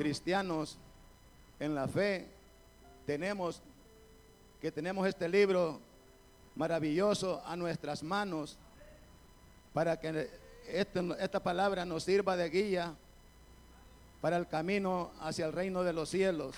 cristianos en la fe, tenemos este libro maravilloso a nuestras manos para que esta palabra nos sirva de guía para el camino hacia el reino de los cielos.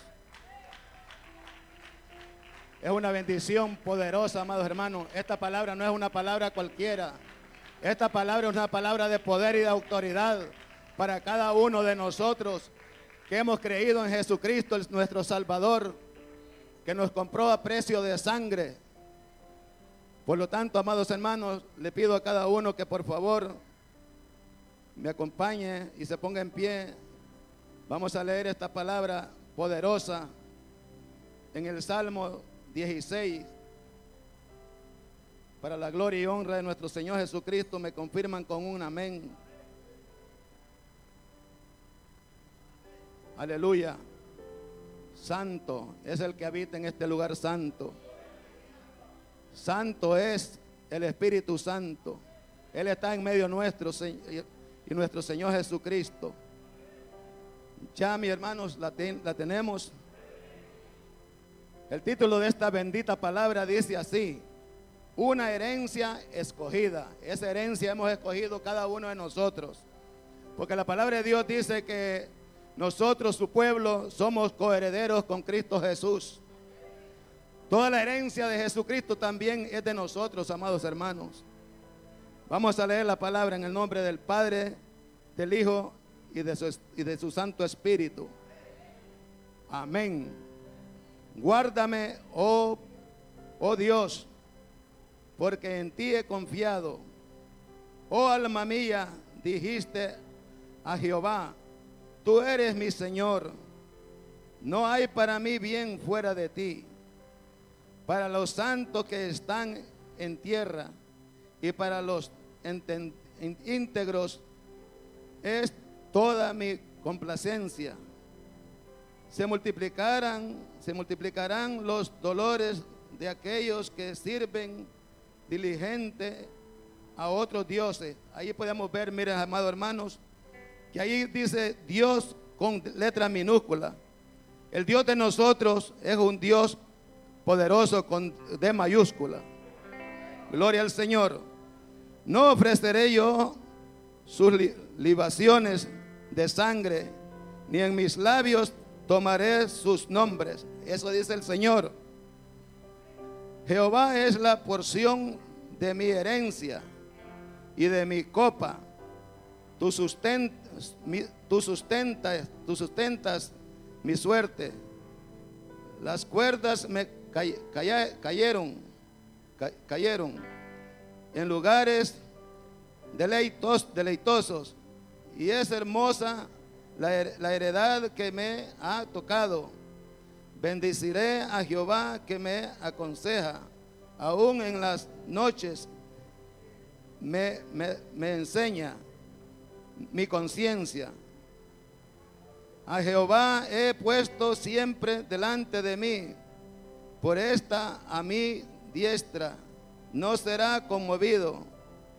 Es una bendición poderosa, amados hermanos. Esta palabra no es una palabra cualquiera. Esta palabra es una palabra de poder y de autoridad para cada uno de nosotros que hemos creído en Jesucristo, nuestro Salvador, que nos compró a precio de sangre. Por lo tanto, amados hermanos, le pido a cada uno que por favor me acompañe y se ponga en pie. Vamos a leer esta palabra poderosa en el Salmo 16. Para la gloria y honra de nuestro Señor Jesucristo, me confirman con un amén. Aleluya. Santo es el que habita en este lugar santo. Santo es el Espíritu Santo. Él está en medio nuestro y nuestro Señor Jesucristo. Ya, mis hermanos, la tenemos. El título de esta bendita palabra dice así: una herencia escogida. Esa herencia hemos escogido cada uno de nosotros, porque la palabra de Dios dice que nosotros, su pueblo, somos coherederos con Cristo Jesús. Toda la herencia de Jesucristo también es de nosotros, amados hermanos. Vamos a leer la palabra en el nombre del Padre, del Hijo y de su Santo Espíritu. Amén. Guárdame, oh Dios, porque en ti he confiado. Oh alma mía, dijiste a Jehová, tú eres mi Señor. No hay para mí bien fuera de ti. Para los santos que están en tierra y para los íntegros es toda mi complacencia. Se multiplicarán los dolores de aquellos que sirven diligente a otros dioses. Ahí podemos ver, miren, amados hermanos, que ahí dice Dios con letra minúscula. El Dios de nosotros es un Dios poderoso con D mayúscula. Gloria al Señor. No ofreceré yo sus libaciones de sangre, ni en mis labios tomaré sus nombres. Eso dice el Señor. Jehová es la porción de mi herencia y de mi copa. Tú sustentas mi suerte. Las cuerdas me cayeron en lugares deleitosos, y es hermosa la heredad que me ha tocado. Bendeciré a Jehová que me aconseja, aún en las noches me enseña mi conciencia. A Jehová he puesto siempre delante de mí, por esta a mi diestra no será conmovido.